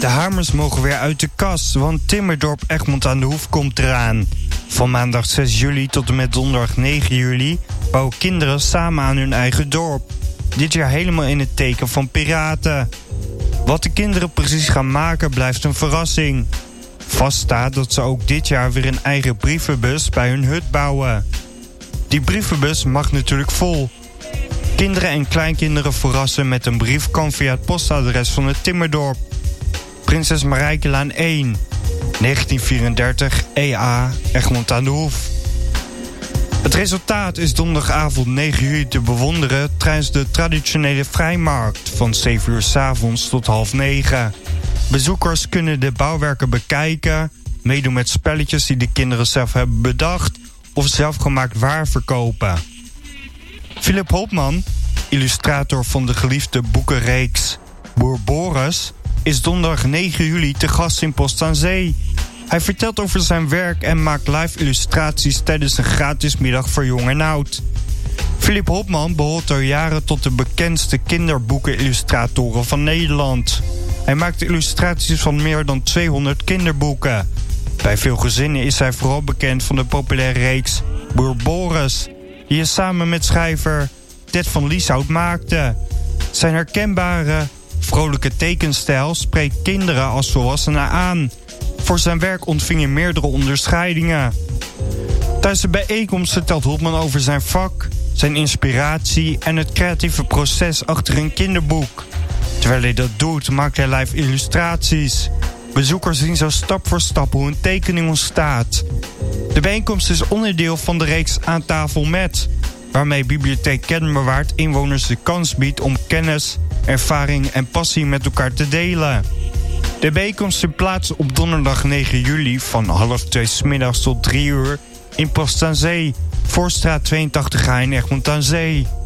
De hamers mogen weer uit de kast, want Timmerdorp Egmond aan de Hoef komt eraan. Van maandag 6 juli tot en met donderdag 9 juli bouwen kinderen samen aan hun eigen dorp. Dit jaar helemaal in het teken van piraten. Wat de kinderen precies gaan maken blijft een verrassing. Vast staat dat ze ook dit jaar weer een eigen brievenbus bij hun hut bouwen. Die brievenbus mag natuurlijk vol. Kinderen en kleinkinderen verrassen met een brief kan via het postadres van het Timmerdorp. Prinses Marijkelaan 1, 1934 EA, Egmond aan de Hoef. Het resultaat is donderdagavond 9 juli te bewonderen tijdens de traditionele vrijmarkt van 7 uur 's avonds tot 8:30. Bezoekers kunnen de bouwwerken bekijken, meedoen met spelletjes die de kinderen zelf hebben bedacht of zelfgemaakt waar verkopen. Philip Hopman, illustrator van de geliefde boekenreeks Boer Boris, is donderdag 9 juli te gast in Post aan Zee. Hij vertelt over zijn werk en maakt live illustraties tijdens een gratis middag voor jong en oud. Philip Hopman behoort al jaren tot de bekendste kinderboekenillustratoren van Nederland. Hij maakt illustraties van meer dan 200 kinderboeken. Bij veel gezinnen is hij vooral bekend van de populaire reeks Boer Boris, die hij samen met schrijver Ted van Lieshout maakte. Zijn herkenbare, vrolijke tekenstijl spreekt kinderen als volwassenen aan. Voor zijn werk ontving hij meerdere onderscheidingen. Tijdens de bijeenkomst vertelt Hopman over zijn vak, zijn inspiratie en het creatieve proces achter een kinderboek. Terwijl hij dat doet, maakt hij live illustraties. Bezoekers zien zo stap voor stap hoe een tekening ontstaat. De bijeenkomst is onderdeel van de reeks Aan tafel met, waarmee Bibliotheek Kennemerwaard inwoners de kans biedt om kennis, ervaring en passie met elkaar te delen. De bijeenkomst vindt plaats op donderdag 9 juli van 1:30 's middags tot 3 uur in Post aan Zee, Voorstraat 82 in Egmond aan Zee.